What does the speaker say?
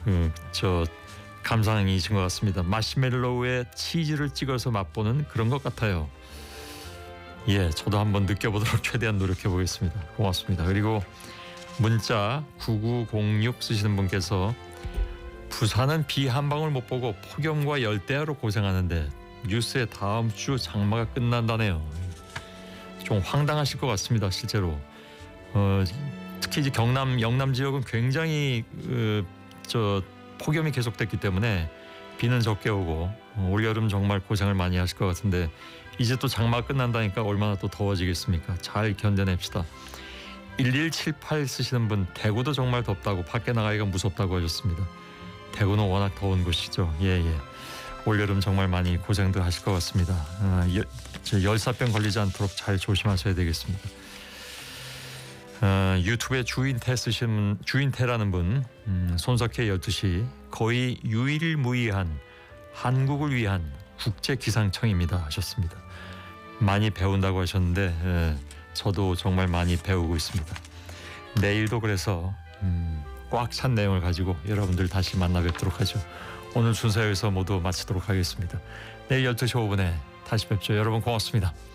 저 감상이신 것 같습니다. 마시멜로우에 치즈를 찍어서 맛보는 그런 것 같아요. 예, 저도 한번 느껴보도록 최대한 노력해 보겠습니다. 고맙습니다. 그리고 문자 9906 쓰시는 분께서 부산은 비 한 방울 못 보고 폭염과 열대야로 고생하는데 뉴스에 다음 주 장마가 끝난다네요. 좀 황당하실 것 같습니다. 실제로 특히 이제 경남 영남 지역은 굉장히 폭염이 계속됐기 때문에 비는 적게 오고 올여름 정말 고생을 많이 하실 것 같은데 이제 또 장마가 끝난다니까 얼마나 또 더워지겠습니까? 잘 견뎌냅시다. 1178 쓰시는 분, 대구도 정말 덥다고 밖에 나가기가 무섭다고 하셨습니다. 대구는 워낙 더운 곳이죠. 예. 올여름 정말 많이 고생도 하실 것 같습니다. 열사병 걸리지 않도록 잘 조심하셔야 되겠습니다. 유튜브에 주인태라는 분, 손석희 12시 거의 유일무이한 한국을 위한 국제기상청입니다 하셨습니다. 많이 배운다고 하셨는데 저도 정말 많이 배우고 있습니다. 내일도 그래서 꽉 찬 내용을 가지고 여러분들 다시 만나 뵙도록 하죠. 오늘 순서 여기서 모두 마치도록 하겠습니다. 내일 12시 5분에 다시 뵙죠. 여러분 고맙습니다.